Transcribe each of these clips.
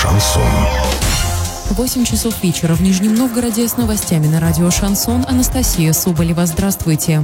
Шансон. 8 часов вечера в Нижнем Новгороде с новостями на радио «Шансон». Анастасия Соболева. Здравствуйте.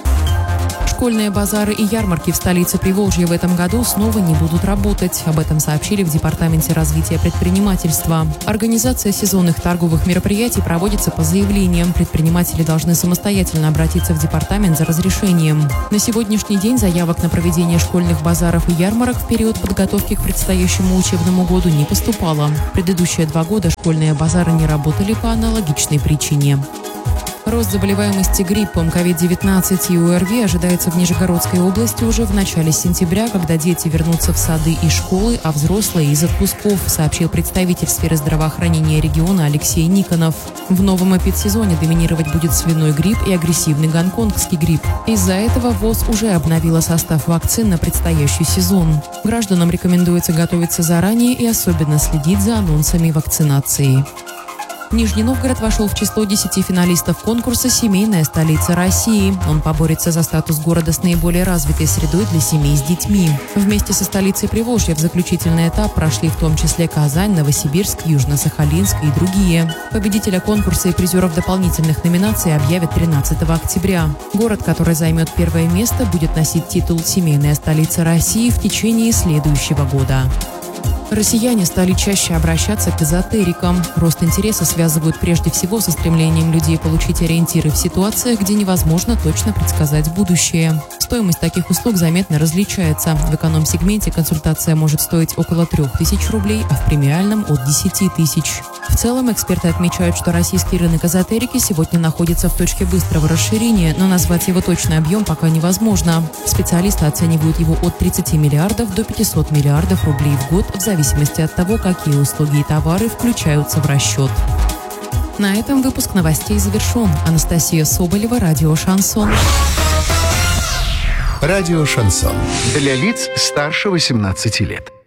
Школьные базары и ярмарки в столице Приволжья в этом году снова не будут работать. Об этом сообщили в Департаменте развития предпринимательства. Организация сезонных торговых мероприятий проводится по заявлениям. Предприниматели должны самостоятельно обратиться в департамент за разрешением. На сегодняшний день заявок на проведение школьных базаров и ярмарок в период подготовки к предстоящему учебному году не поступало. Предыдущие 2 года школьные базары не работали по аналогичной причине. Рост заболеваемости гриппом, COVID-19 и ОРВИ ожидается в Нижегородской области уже в начале сентября, когда дети вернутся в сады и школы, а взрослые из отпусков, сообщил представитель сферы здравоохранения региона Алексей Никонов. В новом эпидсезоне доминировать будет свиной грипп и агрессивный гонконгский грипп. Из-за этого ВОЗ уже обновила состав вакцин на предстоящий сезон. Гражданам рекомендуется готовиться заранее и особенно следить за анонсами вакцинации. Нижний Новгород вошел в число 10 финалистов конкурса «Семейная столица России». Он поборется за статус города с наиболее развитой средой для семей с детьми. Вместе со столицей Приволжья в заключительный этап прошли в том числе Казань, Новосибирск, Южно-Сахалинск и другие. Победителя конкурса и призеров дополнительных номинаций объявят 13 октября. Город, который займет первое место, будет носить титул «Семейная столица России» в течение следующего года. Россияне стали чаще обращаться к эзотерикам. Рост интереса связывают прежде всего со стремлением людей получить ориентиры в ситуациях, где невозможно точно предсказать будущее. Стоимость таких услуг заметно различается. В эконом-сегменте консультация может стоить около 3000 рублей, а в премиальном – от 10 тысяч. В целом, эксперты отмечают, что российский рынок эзотерики сегодня находится в точке быстрого расширения, но назвать его точный объем пока невозможно. Специалисты оценивают его от 30 миллиардов до 500 миллиардов рублей в год, в зависимости от того, какие услуги и товары включаются в расчет. На этом выпуск новостей завершен. Анастасия Соболева, радио «Шансон». Радио «Шансон». Для лиц старше 18 лет.